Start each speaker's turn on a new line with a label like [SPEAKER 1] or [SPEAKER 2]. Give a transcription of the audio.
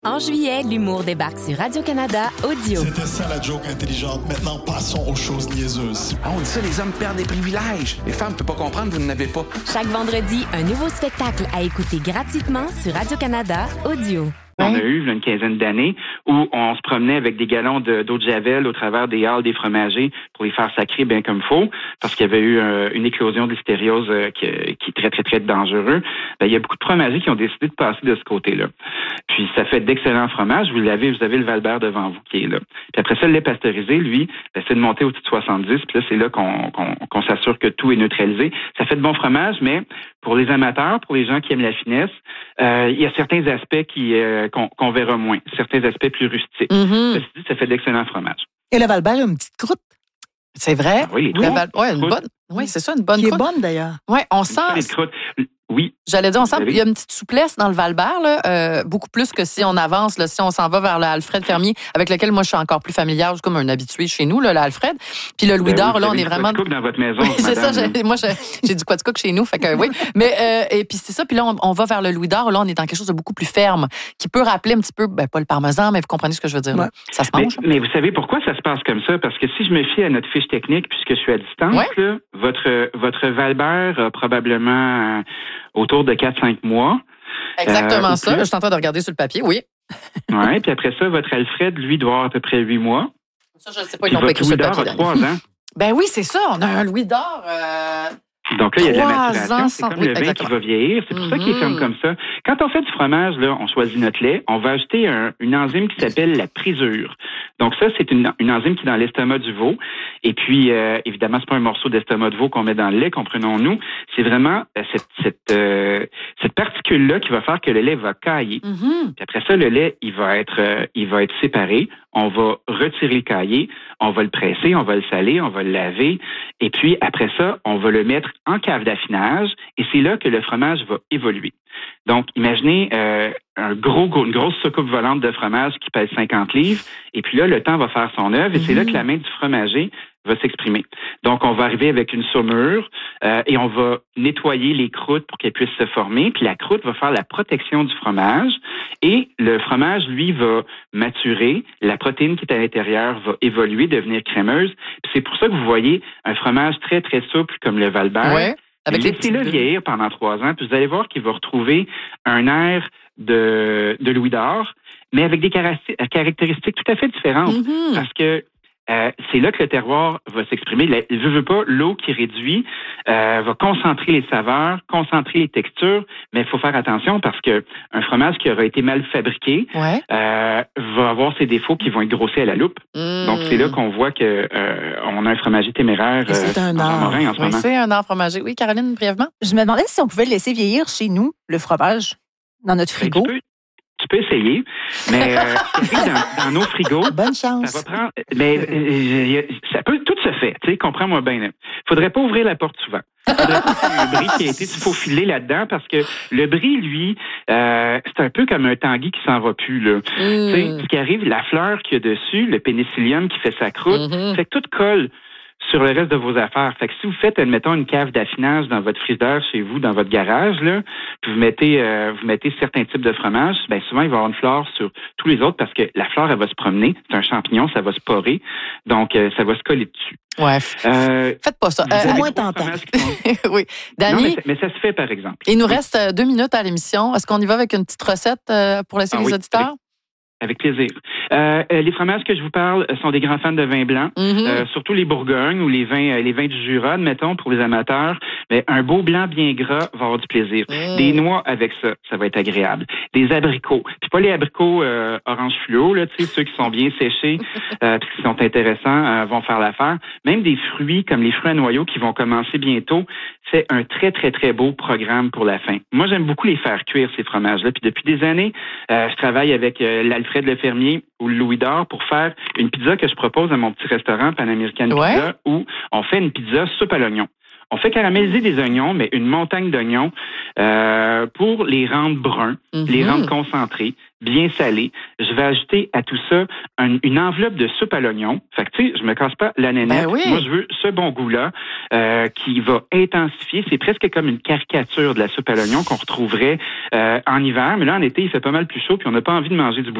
[SPEAKER 1] En juillet, l'humour débarque sur Radio-Canada Audio.
[SPEAKER 2] C'était ça la joke intelligente. Maintenant, passons aux choses niaiseuses.
[SPEAKER 3] Ah, on dit ça, les hommes perdent des privilèges. Les femmes ne peuvent pas comprendre, vous n'en avez pas.
[SPEAKER 1] Chaque vendredi, un nouveau spectacle à écouter gratuitement sur Radio-Canada Audio.
[SPEAKER 4] On a eu une quinzaine d'années où on se promenait avec des galons d'eau de Javel au travers des halles des fromagers pour les faire sacrer bien comme il faut, parce qu'il y avait eu une éclosion de l'hystériose qui est très, très, très dangereux. Ben, il y a beaucoup de fromagers qui ont décidé de passer de ce côté-là. Puis ça fait d'excellents fromages. Vous avez le Val-Bert devant vous qui est là. Puis après ça, le lait pasteurisé, lui, ben, c'est de monter au-dessus de 70. Puis là, c'est là qu'on s'assure que tout est neutralisé. Ça fait de bons fromages, mais pour les amateurs, pour les gens qui aiment la finesse, il y a certains aspects qu'on verra moins, certains aspects plus rustiques. Mm-hmm. Ça fait d'excellents fromages.
[SPEAKER 5] Et le Val-Bert a une petite croûte.
[SPEAKER 6] C'est vrai?
[SPEAKER 4] Ah oui, les
[SPEAKER 6] une bonne. Oui, c'est ça, une bonne croûte.
[SPEAKER 5] Qui est bonne, d'ailleurs.
[SPEAKER 6] Oui, on sent...
[SPEAKER 4] Oui.
[SPEAKER 6] J'allais dire, on sent qu'il y a une petite souplesse dans le Val-Bert, là, beaucoup plus que si on avance, là, si on s'en va vers le Alfred Fermier, avec lequel moi je suis encore plus familière, je suis comme un habitué chez nous, là, le Alfred. Puis le Louis d'Or, là, on est vraiment.
[SPEAKER 4] Quaticook dans votre maison.
[SPEAKER 6] C'est ça, moi j'ai du Quaticook chez nous, fait que oui. Mais et puis c'est ça, puis là on va vers le Louis d'Or, là on est dans quelque chose de beaucoup plus ferme, qui peut rappeler un petit peu, pas le parmesan, mais vous comprenez ce que je veux dire. Là. Ça se mange.
[SPEAKER 4] Mais vous savez pourquoi ça se passe comme ça? Parce que si je me fie à notre fiche technique, puisque je suis à distance, là, votre Val-Bert a probablement autour de 4-5 mois.
[SPEAKER 6] Exactement ça. Je suis en train de regarder sur le papier, oui.
[SPEAKER 4] Oui, puis après ça, votre Alfred, lui, doit avoir à peu près 8 mois.
[SPEAKER 6] Ça, je ne sais pas, ils l'ont pas écrit sur le papier.
[SPEAKER 4] Louis d'Or a 3 ans.
[SPEAKER 6] Ben oui, c'est ça. On a un Louis d'Or.
[SPEAKER 4] Donc là, il y a de la maturation. C'est comme le vin
[SPEAKER 6] exactement.
[SPEAKER 4] qui va vieillir. C'est pour ça qu'il est ferme comme ça. Quand on fait du fromage, là, on choisit notre lait. On va ajouter une enzyme qui s'appelle la présure. Donc ça, c'est une enzyme qui est dans l'estomac du veau. Et puis, évidemment, c'est pas un morceau d'estomac de veau qu'on met dans le lait, comprenons-nous. C'est vraiment cette particule-là qui va faire que le lait va cailler. Mm-hmm. Puis après ça, le lait, il va être séparé. On va retirer le caillé, on va le presser, on va le saler, on va le laver. Et puis, après ça, on va le mettre en cave d'affinage. Et c'est là que le fromage va évoluer. Donc, imaginez une grosse soucoupe volante de fromage qui pèse 50 livres. Et puis là, le temps va faire son œuvre. Et c'est là que la main du fromager va s'exprimer. Donc, on va arriver avec une saumure et on va nettoyer les croûtes pour qu'elles puissent se former. Puis la croûte va faire la protection du fromage et le fromage, lui, va maturer. La protéine qui est à l'intérieur va évoluer, devenir crémeuse. Puis c'est pour ça que vous voyez un fromage très, très souple comme le Val-Bert.
[SPEAKER 6] Ouais,
[SPEAKER 4] laissez-le vieillir pendant 3 ans, puis vous allez voir qu'il va retrouver un air de Louis d'Or, mais avec des caractéristiques tout à fait différentes. Mm-hmm. Parce que c'est là que le terroir va s'exprimer. Veut pas, l'eau qui réduit va concentrer les saveurs, concentrer les textures, mais il faut faire attention parce que un fromage qui aura été mal fabriqué va avoir ses défauts qui vont être grossés à la loupe. Donc c'est là qu'on voit que on a un fromager téméraire
[SPEAKER 5] c'est un art.
[SPEAKER 4] En ce moment.
[SPEAKER 6] C'est un art fromager. Oui, Caroline, brièvement.
[SPEAKER 5] Je me demandais si on pouvait le laisser vieillir chez nous, le fromage, dans notre frigo.
[SPEAKER 4] Tu peux essayer, mais dans nos frigos,
[SPEAKER 5] bonne chance.
[SPEAKER 4] Ça va prendre, mais ça peut tout se fait. Tu sais, comprends-moi bien. Faudrait pas ouvrir la porte souvent. Faudrait pas faire un brie qui a été faufilé là-dedans parce que le brie, lui, c'est un peu comme un tanguy qui s'en va plus là. Tu sais, ce qui arrive, la fleur qu'il y a dessus, le pénicillium qui fait sa croûte, fait que tout colle sur le reste de vos affaires. Fait que si vous faites, admettons, une cave d'affinage dans votre frigidaire chez vous, dans votre garage, là, puis vous mettez certains types de fromages, ben souvent, il va y avoir une flore sur tous les autres parce que la flore, elle va se promener. C'est un champignon, ça va se porer. Donc, ça va se coller dessus.
[SPEAKER 6] Ouais. Faites pas ça.
[SPEAKER 5] C'est moins tentant.
[SPEAKER 6] Oui. Dani,
[SPEAKER 4] mais ça se fait, par exemple.
[SPEAKER 6] Il nous reste 2 minutes à l'émission. Est-ce qu'on y va avec une petite recette pour laisser les auditeurs?
[SPEAKER 4] Avec plaisir. Les fromages que je vous parle sont des grands fans de vin blanc, surtout les Bourgognes ou les vins du Jura, admettons, pour les amateurs. Mais un beau blanc bien gras va avoir du plaisir. Des noix avec ça, ça va être agréable. Des abricots. Puis pas les abricots orange fluo, là, tu sais, ceux qui sont bien séchés, puis qui sont intéressants, vont faire l'affaire. Même des fruits comme les fruits à noyaux qui vont commencer bientôt, c'est un très, très, très beau programme pour la fin. Moi, j'aime beaucoup les faire cuire, ces fromages-là. Puis depuis des années, je travaille avec l'Alfred Le Fermier ou le Louis d'Or pour faire une pizza que je propose à mon petit restaurant Pan American Pizza où on fait une pizza soupe à l'oignon. On fait caraméliser des oignons, mais une montagne d'oignons pour les rendre bruns, les rendre concentrés, bien salés. Je vais ajouter à tout ça une enveloppe de soupe à l'oignon. Fait que, tu sais, je me casse pas la nénette.
[SPEAKER 6] Ben oui.
[SPEAKER 4] Moi, je veux ce bon goût-là qui va intensifier. C'est presque comme une caricature de la soupe à l'oignon qu'on retrouverait en hiver. Mais là, en été, il fait pas mal plus chaud puis on n'a pas envie de manger du